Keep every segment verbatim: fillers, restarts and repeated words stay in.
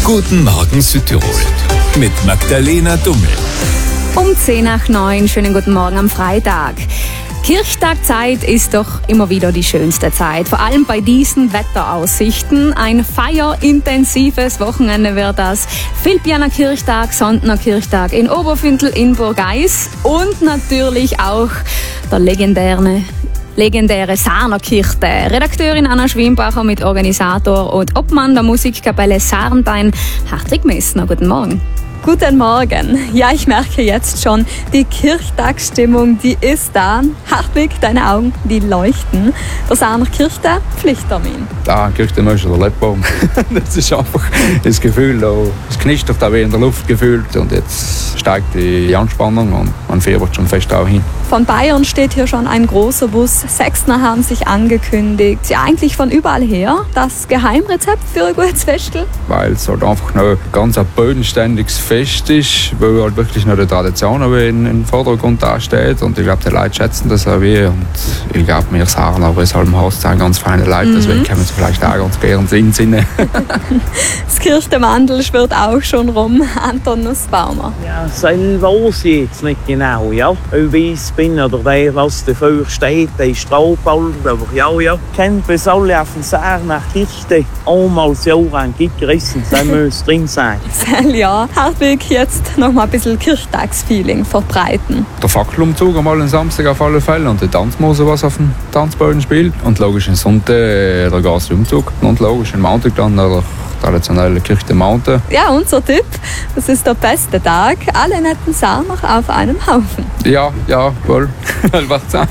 Guten Morgen Südtirol mit Magdalena Dummel. Um zehn nach neun, schönen guten Morgen am Freitag. Kirchtagzeit ist doch immer wieder die schönste Zeit, vor allem bei diesen Wetteraussichten. Ein feierintensives Wochenende wird das. Vilpianer Kirchtag, Sontner Kirchtag in Oberfüntel in Burgeis und natürlich auch der legendäre legendäre Sarnerkirche. Redakteurin Anna Schwimbacher mit Organisator und Obmann der Musikkapelle Sarntein, Hartwig Messner. Guten Morgen. Guten Morgen. Ja, ich merke jetzt schon, die Kirchtagsstimmung, die ist da. Hartwig, deine Augen, die leuchten. Der Sarner Kirchtag, Pflichttermin. Da Kirchtag ist der Leitbaum. Das ist einfach das Gefühl, es knistert da wie in der Luft gefühlt und jetzt steigt die Anspannung und man fiebert schon fest auch hin. Von Bayern steht hier schon ein großer Bus. Sechsner haben sich angekündigt. Ja, eigentlich von überall her. Das Geheimrezept für ein gutes Festel? Weil es halt einfach noch ganz ein bodenständiges Fest ist, weil halt wirklich noch die Tradition aber in, in den Vordergrund da steht. Und ich glaube, die Leute schätzen das auch wie. Und ich glaube, wir sagen aber es halt im Haus sind ganz feine Leute, mhm. deswegen können sie vielleicht auch ganz gerne in Sinne. Das Kirchtemandel schwirrt auch schon rum. Anton Nussbaumer. Ja, selber weiß ich jetzt nicht genau, ja. Ob ich es bin oder der, was dafür steht, der ist Straubald, aber ja, ja. Kennt bis alle auf den Saar nach Kirche einmal das Jahr ein Gig gerissen, da muss drin sein. Ja, Hartwig, jetzt noch mal ein bisschen Kirchtagsfeeling verbreiten. Der Fackelumzug einmal am Samstag auf alle Fälle und die Tanzmose, was auf dem Tanzboden spielt. Und logisch am Sonntag der Gasumzug und logisch in Mountain dann der traditionelle Kirche der Mountain. Ja, unser Tipp, das ist der beste Tag. Alle netten Sarner auf einem Haufen. Ja, ja, wohl. Was sein?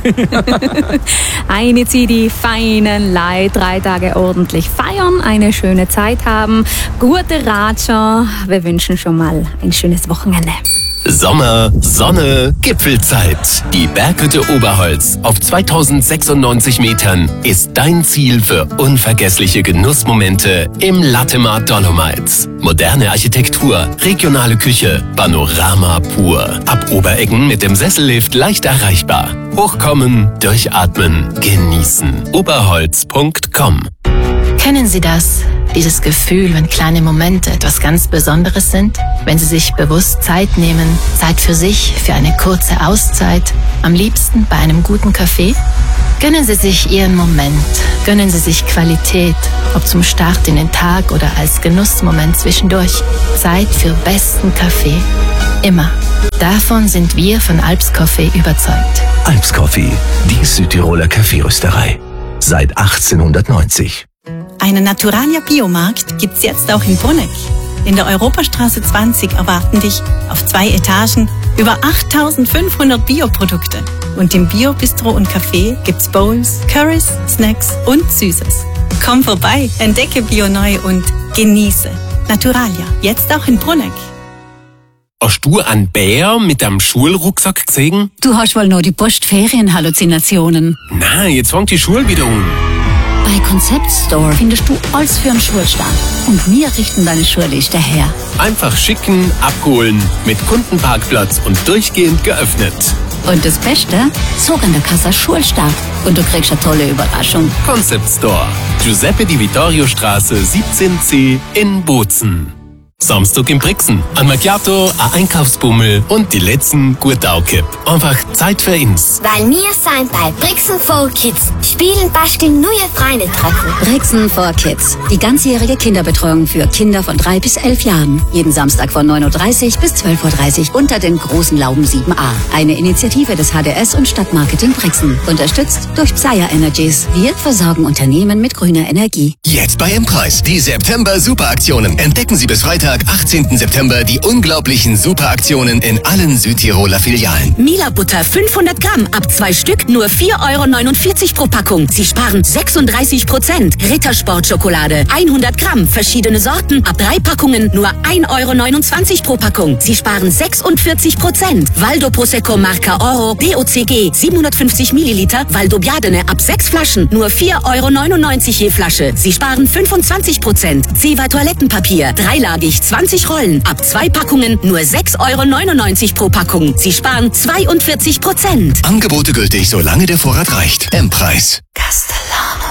Eine zieht die feinen Leid, drei Tage ordentlich feiern, eine schöne Zeit haben, gute Ratscher. Wir wünschen schon mal ein schönes Wochenende. Sommer, Sonne, Gipfelzeit. Die Berghütte Oberholz auf zweitausendsechsundneunzig Metern ist dein Ziel für unvergessliche Genussmomente im Latemar Dolomites. Moderne Architektur, regionale Küche, Panorama pur. Ab Obereggen mit dem Sessellift leicht erreichbar. Hochkommen, durchatmen, genießen. oberholz punkt com. Kennen Sie das? Dieses Gefühl, wenn kleine Momente etwas ganz Besonderes sind? Wenn Sie sich bewusst Zeit nehmen, Zeit für sich, für eine kurze Auszeit, am liebsten bei einem guten Kaffee? Gönnen Sie sich Ihren Moment, gönnen Sie sich Qualität, ob zum Start in den Tag oder als Genussmoment zwischendurch. Zeit für besten Kaffee. Immer. Davon sind wir von Alps Coffee überzeugt. Alps Coffee, die Südtiroler Kaffeerösterei. Seit achtzehnhundertneunzig. Einen Naturalia Biomarkt gibt's jetzt auch in Bruneck. In der Europastraße zwanzig erwarten dich auf zwei Etagen über achttausendfünfhundert Bioprodukte. Und im Bio-Bistro und Café gibt's Bowls, Currys, Snacks und Süßes. Komm vorbei, entdecke Bio neu und genieße. Naturalia, jetzt auch in Bruneck. Hast du einen Bär mit einem Schulrucksack gesehen? Du hast wohl noch die Postferienhalluzinationen. Nein, jetzt fängt die Schule wieder um. Bei Concept Store findest du alles für einen Schulstart. Und wir richten deine Schulliste her. Einfach schicken, abholen, mit Kundenparkplatz und durchgehend geöffnet. Und das Beste, sogar an der Kasse Schulstart. Und du kriegst eine tolle Überraschung. Concept Store, Giuseppe di Vittorio Straße siebzehn C in Bozen. Samstag im Brixen. Ein Macchiato, ein Einkaufsbummel und die letzten Gurtau-Kipp. Einfach Zeit für uns. Weil wir sind bei Brixen for Kids. Spielen, basteln, neue Freunde treffen. Brixen for Kids. Die ganzjährige Kinderbetreuung für Kinder von drei bis elf Jahren. Jeden Samstag von neun Uhr dreißig bis zwölf Uhr dreißig unter den großen Lauben sieben a. Eine Initiative des H D S und Stadtmarketing Brixen. Unterstützt durch Psaja Energies. Wir versorgen Unternehmen mit grüner Energie. Jetzt bei M-Preis. Die September-Superaktionen. Entdecken Sie bis Freitag, achtzehnten September, die unglaublichen Superaktionen in allen Südtiroler Filialen. Mila Butter fünfhundert Gramm, ab zwei Stück, nur vier Euro neunundvierzig pro Packung. Sie sparen sechsunddreißig Prozent. Rittersport Schokolade, hundert Gramm, verschiedene Sorten, ab drei Packungen, nur ein Euro neunundzwanzig pro Packung. Sie sparen sechsundvierzig Prozent. Valdo Prosecco Marca Oro, D O C G, siebenhundertfünfzig Milliliter, Valdo Biadene, ab sechs Flaschen, nur vier Euro neunundneunzig je Flasche. Sie sparen fünfundzwanzig Prozent. Zewa Toilettenpapier, dreilagig, zwanzig Rollen, ab zwei Packungen, nur sechs Euro neunundneunzig pro Packung. Sie sparen zweiundvierzig Prozent. Angebote gültig, solange der Vorrat reicht. M-Preis. Castellano.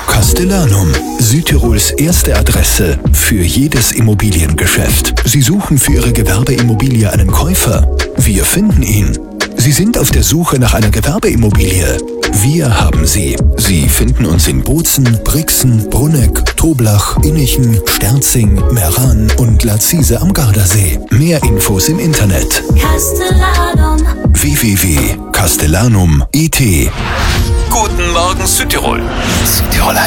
Castellanum, Südtirols erste Adresse für jedes Immobiliengeschäft. Sie suchen für Ihre Gewerbeimmobilie einen Käufer. Wir finden ihn. Sie sind auf der Suche nach einer Gewerbeimmobilie. Wir haben sie. Sie finden uns in Bozen, Brixen, Brunegg, Toblach, Innichen, Sterzing, Meran und Lazise am Gardasee. Mehr Infos im Internet. Castellanum. w w w punkt castellanum punkt i t. Guten Morgen Südtirol. Südtiroler